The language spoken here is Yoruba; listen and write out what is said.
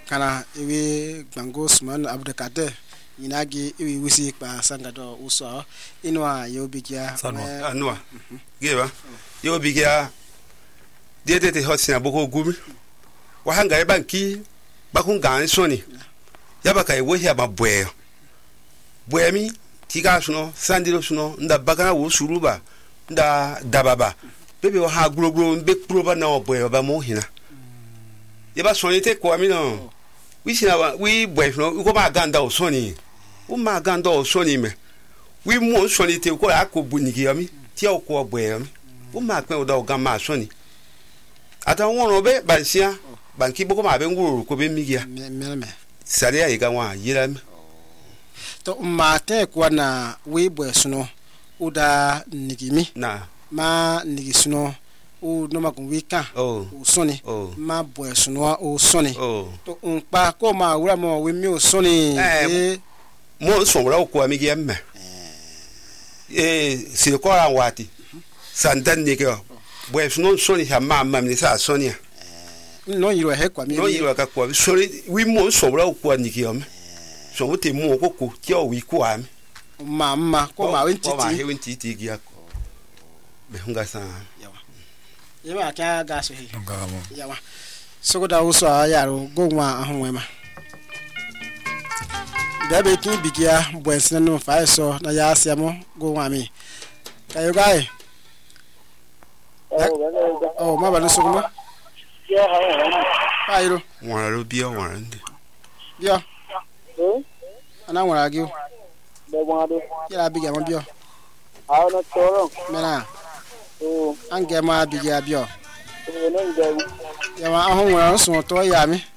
kana ewe Gbango Usman Abdulkader inagi ewe wisi pa sangado uso inwa yobigia anwa geba yobigia dede hosia boko gumi wahanga banki bakunga soni yabaka ewe ya mabwe bwemi tiga suno sandilo suno nda bakana wo suruba nda dababa bebe wa ha grogro be proba na obwe ba mo hina yeba soni te kwa mi no wi sina wi bwe no ko ma ganda o soni o ma ganda o soni me wi mo soni te ko akobunigi yami ti o ko obwe yami o ma pe o da o ga ma soni ata won ro be bansia banki boko ma be nguru ko be migia me sare ya ga wa yira me to mate kwa na we bwe suno uda nigimi na ma nigisuno o no ma kunwika o soni ma bwe suno o soni to unpa ko ma wura mo we mi o soni mo so wura ko ami ge me si ko ran wati sandan ni ke bwe suno soni ha ma ni sa soni no yiro he kwa mi no yiro ka kwa sori wi mo so wura ko ani ke am so wo te mo ko ko ti o wi ko am mama ko ma wentiti ko ma he wentiti gi ak be hunga sa yawa ka ga so he yawa so da uso ayaro gogwa ahunwema bebe ki bigia bwensina no fa so na ya asiamo gogwa mi kayo gae oh ma ba no so kuma ya ha ayiro waro bia warande bia ana wara gi be wado ya bigia mo bia ha no toro mena ange ma bigia bia no ngai ya ma ahun wara so to ya mi